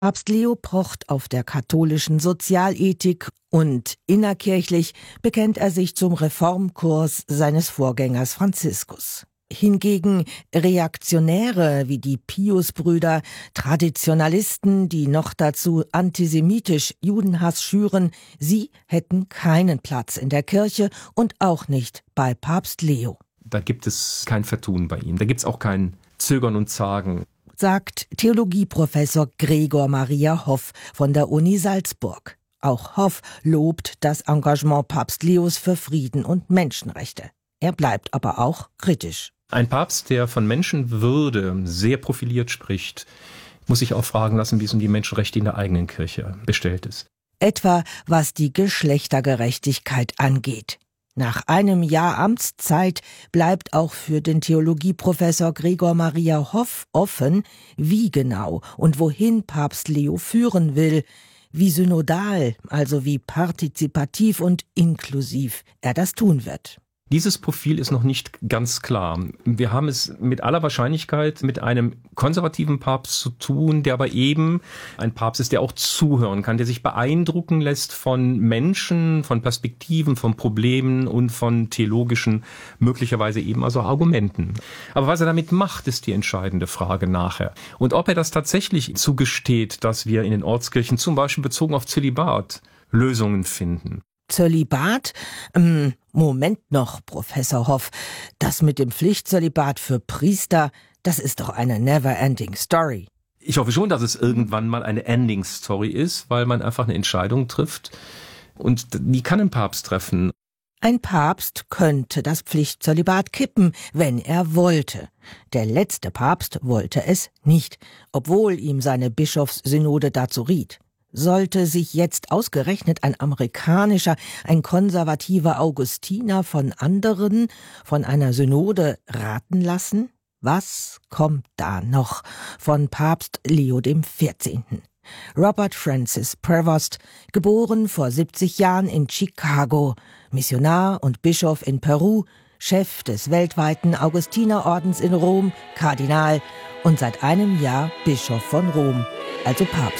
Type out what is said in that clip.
Papst Leo pocht auf der katholischen Sozialethik und innerkirchlich bekennt er sich zum Reformkurs seines Vorgängers Franziskus. Hingegen Reaktionäre wie die Piusbrüder, Traditionalisten, die noch dazu antisemitisch Judenhass schüren, sie hätten keinen Platz in der Kirche und auch nicht bei Papst Leo. Da gibt es kein Vertun bei ihm, da gibt es auch kein Zögern und Zagen, sagt Theologieprofessor Gregor Maria Hoff von der Uni Salzburg. Auch Hoff lobt das Engagement Papst Leos für Frieden und Menschenrechte. Er bleibt aber auch kritisch. Ein Papst, der von Menschenwürde sehr profiliert spricht, muss sich auch fragen lassen, wie es um die Menschenrechte in der eigenen Kirche bestellt ist. Etwa was die Geschlechtergerechtigkeit angeht. Nach einem Jahr Amtszeit bleibt auch für den Theologieprofessor Gregor Maria Hoff offen, wie genau und wohin Papst Leo führen will, wie synodal, also wie partizipativ und inklusiv er das tun wird. Dieses Profil ist noch nicht ganz klar. Wir haben es mit aller Wahrscheinlichkeit mit einem konservativen Papst zu tun, der aber eben ein Papst ist, der auch zuhören kann, der sich beeindrucken lässt von Menschen, von Perspektiven, von Problemen und von theologischen, möglicherweise eben also Argumenten. Aber was er damit macht, ist die entscheidende Frage nachher. Und ob er das tatsächlich zugesteht, dass wir in den Ortskirchen zum Beispiel bezogen auf Zölibat Lösungen finden. Zölibat? Moment noch, Professor Hoff. Das mit dem Pflichtzölibat für Priester, das ist doch eine never-ending Story. Ich hoffe schon, dass es irgendwann mal eine Ending Story ist, weil man einfach eine Entscheidung trifft. Und die kann ein Papst treffen. Ein Papst könnte das Pflichtzölibat kippen, wenn er wollte. Der letzte Papst wollte es nicht, obwohl ihm seine Bischofssynode dazu riet. Sollte sich jetzt ausgerechnet ein amerikanischer, ein konservativer Augustiner von anderen, von einer Synode raten lassen? Was kommt da noch von Papst Leo XIV.? Robert Francis Prevost, geboren vor 70 Jahren in Chicago, Missionar und Bischof in Peru, Chef des weltweiten Augustinerordens in Rom, Kardinal und seit einem Jahr Bischof von Rom, also Papst.